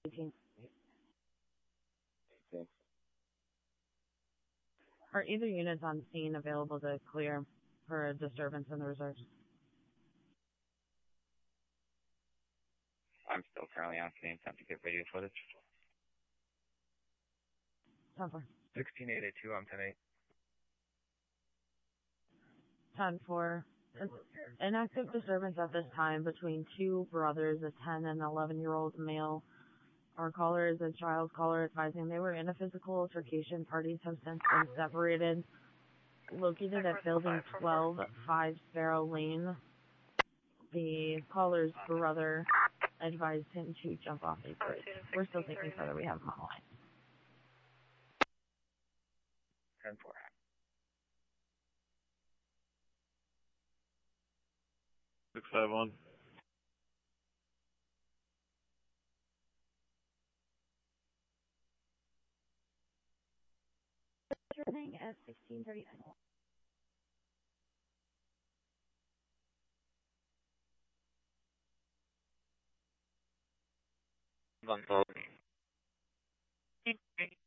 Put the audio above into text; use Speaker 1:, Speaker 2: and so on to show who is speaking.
Speaker 1: 18.
Speaker 2: Thanks.
Speaker 1: Are either units on scene available to clear for a disturbance in the reserves?
Speaker 3: I'm still currently on scene. Time to get radio footage.
Speaker 1: 10-4.
Speaker 3: 16882, I'm 10-8.
Speaker 1: 10-4. An active disturbance at this time between two brothers, a 10 and 11-year-old male. Our caller is a child caller advising they were in a physical altercation. Parties have since been separated. Located at building 12, 5 Sparrow Lane. The caller's brother advised him to jump off a bridge. We're still thinking further. We have him on the line.
Speaker 3: 10-4.
Speaker 4: Six 5-1.
Speaker 1: Returning at 16:39.
Speaker 3: One